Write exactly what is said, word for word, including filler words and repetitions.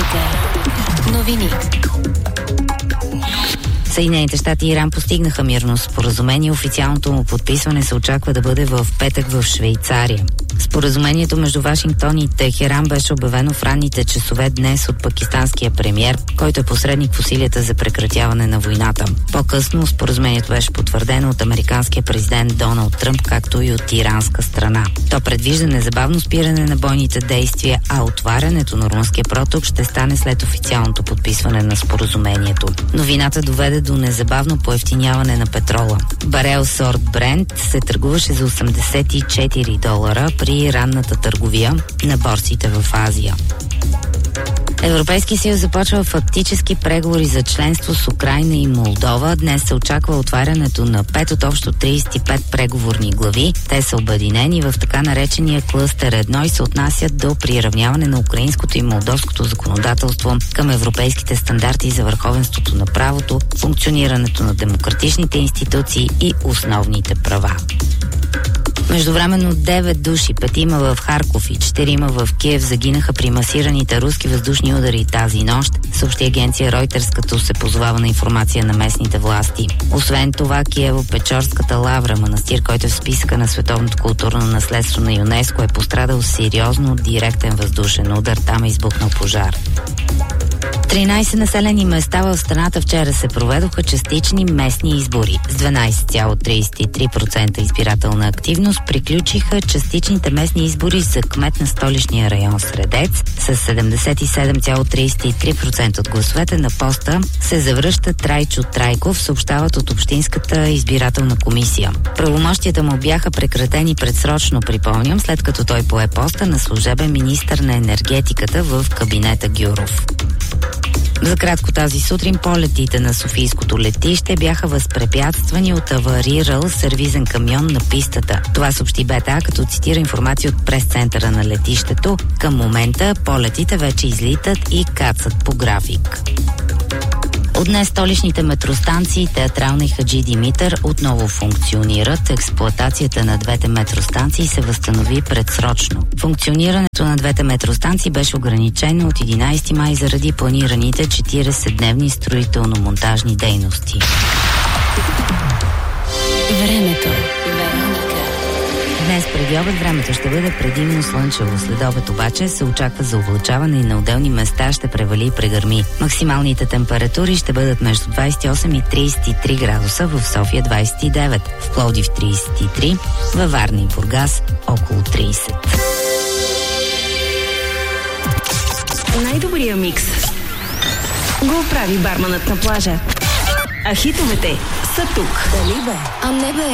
Вероника. Новини. Съединените щати и Иран постигнаха мирно споразумение. Официалното му подписване се очаква да бъде в петък в Швейцария. Споразумението между Вашингтон и Техеран беше обявено в ранните часове днес от пакистанския премиер, който е посредник в усилията за прекратяване на войната. По-късно споразумението беше потвърдено от американския президент Доналд Тръмп, както и от иранска страна. То предвижда незабавно спиране на бойните действия, а отварянето на Нормандския проток ще стане след официалното подписване на споразумението. Новината доведе до незабавно поевтиняване на петрола. Барел сорт Брент се търгуваше за осемдесет и четири долара при ранната търговия на борсите в Азия. Европейския съюз започва фактически преговори за членство с Украйна и Молдова. Днес се очаква отварянето на пет от общо тридесет и пет преговорни глави. Те са обединени в така наречения клъстер едно и се отнасят до приравняване на украинското и молдовското законодателство към европейските стандарти за върховенството на правото, функционирането на демократичните институции и основните права. Междувременно девет души, петима в Харков и четирима в Киев загинаха при масираните руски въздушни удари тази нощ, съобщи агенция Reuters, като се позовава на информация на местните власти. Освен това, Киево-Печорската лавра, манастир, който е в списъка на световното културно наследство на ЮНЕСКО, е пострадал сериозно от директен въздушен удар. Там е избухнал пожар. тринайсет населени места в страната вчера се проведоха частични местни избори. С дванайсет цяло тридесет и три процента избирателна активност приключиха частичните местни избори за кмет на столичния район Средец. С седемдесет и седем цяло тридесет и три процента от гласовете на поста се завръща Трайчо Трайков, съобщават от Общинската избирателна комисия. Правомощията му бяха прекратени предсрочно, припомням, след като той пое поста на служебен министър на енергетиката в кабинета Гюров. За кратко тази сутрин полетите на Софийското летище бяха възпрепятствани от аварирал сервизен камион на пистата. Това съобщи БТА, като цитира информация от прес-центъра на летището. Към момента полетите вече излитат и кацат по график. От днес столичните метростанции Театрална и Хаджи Димитър отново функционират. Експлоатацията на двете метростанции се възстанови предсрочно. Функционирането на двете метростанции беше ограничено от единайсети май заради планираните четиридесетдневни строително-монтажни дейности. Времето. Днес преди обед времето ще бъде предимно слънчево. След обед обаче се очаква за облачаване и на отделни места ще превали и прегърми. Максималните температури ще бъдат между двайсет и осем и тридесет и три градуса, в София двайсет и девет, в Пловдив тридесет и три, във Варна и Бургас около тридесет. Най-добрия микс го прави барманът на плажа. А хитовете са тук. Дали бе? А не бе.